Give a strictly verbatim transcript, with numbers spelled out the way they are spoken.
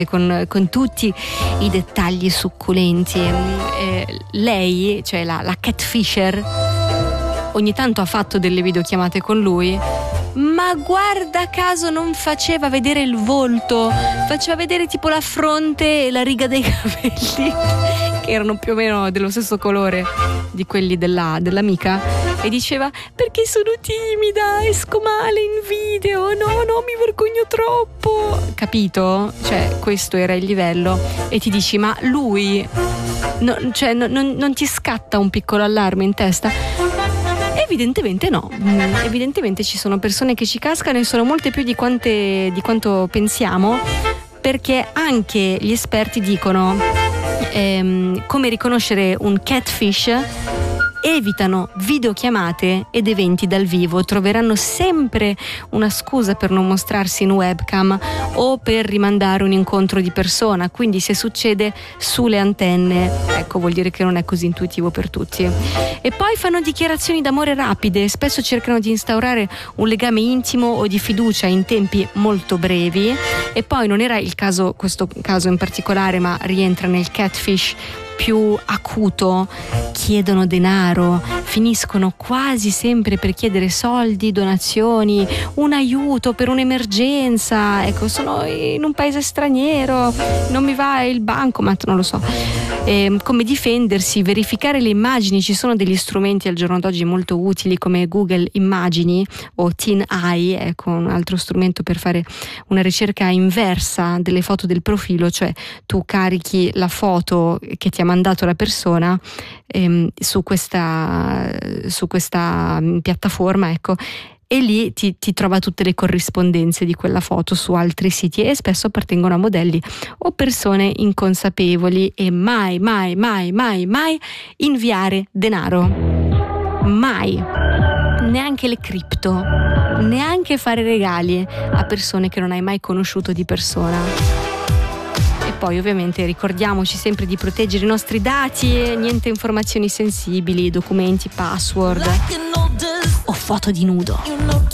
Con, con tutti i dettagli succulenti. Eh, lei, cioè la, la catfisher, ogni tanto ha fatto delle videochiamate con lui, ma guarda caso non faceva vedere il volto, faceva vedere tipo la fronte e la riga dei capelli che erano più o meno dello stesso colore di quelli della, dell'amica, e diceva: perché sono timida, esco male in video, no no mi vergogno troppo, capito? Cioè questo era il livello, e ti dici: ma lui no, cioè, no, non, non ti scatta un piccolo allarme in testa? Evidentemente no, evidentemente ci sono persone che ci cascano, e sono molte più di quante di quanto pensiamo, perché anche gli esperti dicono ehm, come riconoscere un catfish. Evitano videochiamate ed eventi dal vivo, troveranno sempre una scusa per non mostrarsi in webcam o per rimandare un incontro di persona, quindi se succede sulle antenne, ecco, vuol dire che non è così intuitivo per tutti. E poi fanno dichiarazioni d'amore rapide, spesso cercano di instaurare un legame intimo o di fiducia in tempi molto brevi, e poi non era il caso, questo caso in particolare, ma rientra nel catfish più acuto, chiedono denaro, finiscono quasi sempre per chiedere soldi, donazioni, un aiuto per un'emergenza. Ecco, sono in un paese straniero, non mi va il bancomat, non lo so. E come difendersi, verificare le immagini. Ci sono degli strumenti al giorno d'oggi molto utili come Google Immagini o TinEye, ecco, un altro strumento per fare una ricerca inversa delle foto del profilo, cioè tu carichi la foto che ti ha mandato la persona ehm, su questa su questa piattaforma, ecco, e lì ti, ti trova tutte le corrispondenze di quella foto su altri siti, e spesso appartengono a modelli o persone inconsapevoli. E mai, mai, mai, mai, mai inviare denaro. Mai. Neanche le cripto. Neanche fare regali a persone che non hai mai conosciuto di persona. Poi ovviamente ricordiamoci sempre di proteggere i nostri dati, niente informazioni sensibili, documenti, password o foto di nudo.